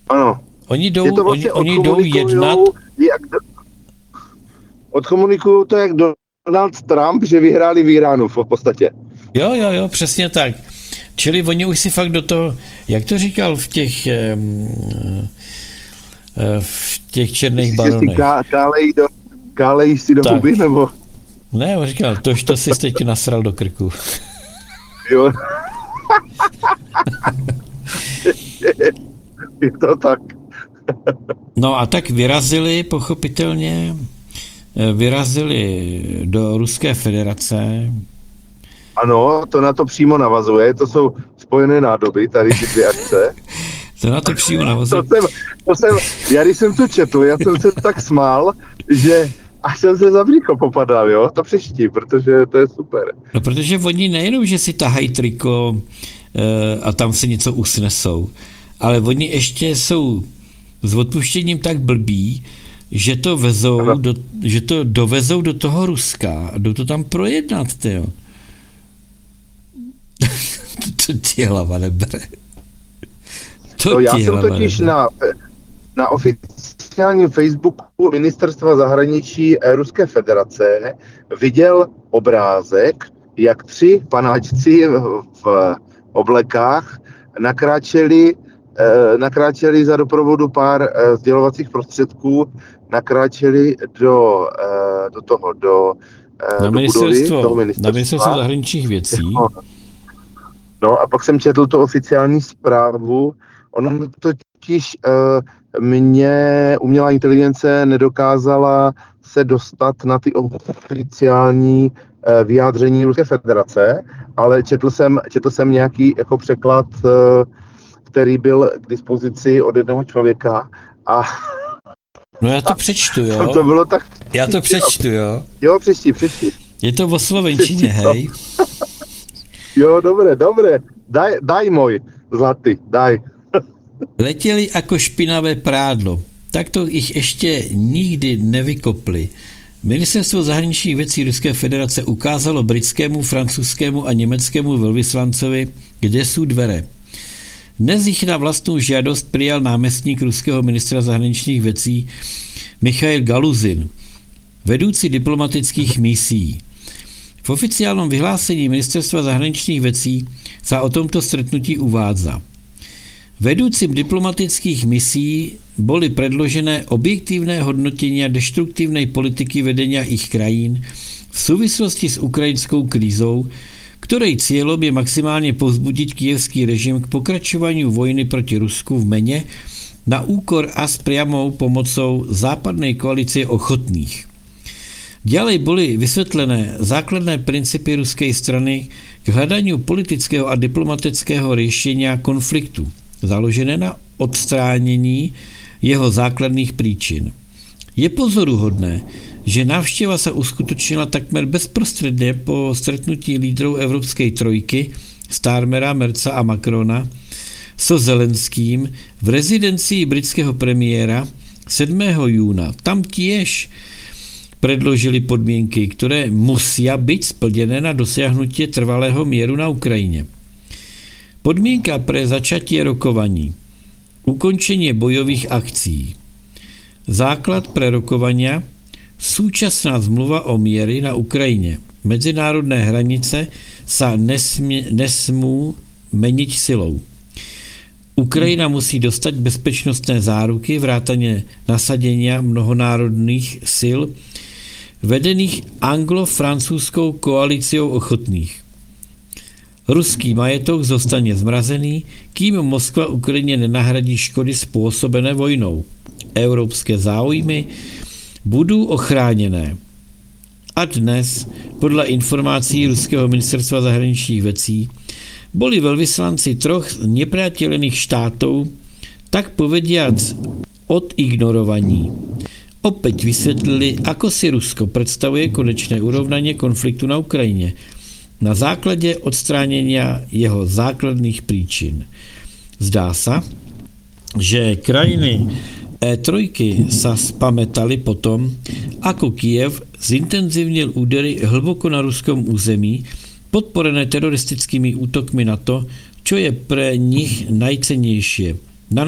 Ano. Oni Je to vlastně jdou jednat. Odkomunikují to jak Donald Trump, že vyhráli v Iránu v podstatě. Jo, přesně tak. Čili oni už si fakt do toho, jak to říkal v těch černých baronech. Kálejí si do huby, nebo? Ne, on říkal, to jsi teď nasral do krku. Jo. Je to tak. No a tak pochopitelně vyrazili do Ruské federace. Ano, to na to přímo navazuje, to jsou spojené nádoby, tady ty dvě akce. To na to přímo navazuje. Já když jsem to četl, já jsem se tak smál, že až jsem se za břicho popadal, jo, to přečti, protože to je super. No protože oni nejenom, že si tahají triko a tam se něco usnesou, ale oni ještě jsou s odpuštěním tak blbí, že to dovezou do toho Ruska a jdou to tam projednat, tyjo. To ti hlava nebere. Já jsem totiž na oficiálním Facebooku Ministerstva zahraničí Ruské federace viděl obrázek, jak 3 panáčci v oblekách nakráčeli za doprovodu pár sdělovacích prostředků, nakráčeli do ministerstvo zahraničních věcí. No a pak jsem četl tu oficiální zprávu. Ono totiž umělá inteligence nedokázala se dostat na ty oficiální vyjádření Ruské federace, ale četl jsem nějaký jako překlad, který byl k dispozici od jednoho člověka a no já to přečtu, jo? To bylo tak... Já to přečtu, jo? Jo, přečti. Je to o slovenčině, hej? Jo, dobré. Daj môj zlatý, daj. Letěli jako špinavé prádlo. Tak to jich ještě nikdy nevykopli. Ministerstvo zahraničních věcí Ruské federace ukázalo britskému, francouzskému a německému velvyslancovi, kde jsou dvere. Dnes jich na vlastní žádost přijal náměstník ruského ministra zahraničních věcí Michail Galuzin, vedoucí diplomatických misí. V oficiálnom vyhlásení Ministerstva zahraničných vecí sa o tomto stretnutí uvádza. Vedúcim diplomatických misí boli predložené objektívne hodnotenia deštruktívnej politiky vedenia ich krajín v súvislosti s ukrajinskou krízou, ktorej cieľom je maximálne povzbudiť kyjevský režim k pokračovaniu vojny proti Rusku v mene na úkor a s priamou pomocou západnej koalície ochotných. Ďalej boli vysvetlené základné princípy ruskej strany k hľadaniu politického a diplomatického riešenia konfliktu, založené na odstránení jeho základných príčin. Je pozoruhodné, že návšteva sa uskutočnila takmer bezprostredne po stretnutí lídrov Európskej trojky Starmera, Merca a Macrona so Zelenským v rezidencii britského premiéra 7. júna. Tam tiež predložili podmienky, ktoré musia byť splnené na dosiahnutie trvalého mieru na Ukrajine. Podmienka pre začatie rokovaní. Ukončenie bojových akcií. Základ pre rokovania. Súčasná zmluva o miery na Ukrajine. Medzinárodné hranice sa nesmú meniť silou. Ukrajina musí dostať bezpečnostné záruky vrátane nasadenia mnohonárodných sil vedených anglo-francúzskou koalíciou ochotných. Ruský majetok zostane zmrazený, kým Moskva Ukrajině nenahradí škody spôsobené vojnou. Európske záujmy budú ochránené. A dnes, podľa informácií Ruského ministerstva zahraničních vecí, boli veľvyslanci 3 nepriateľených štátov, tak povediac odignorovaní. Opäť vysvetlili, ako si Rusko predstavuje konečné urovnanie konfliktu na Ukrajine na základe odstránenia jeho základných príčin. Zdá sa, že krajiny E3 sa spamätali potom, ako Kyjev zintenzívnil údery hlboko na ruskom území, podporené teroristickými útokmi na to, čo je pre nich najcennejšie –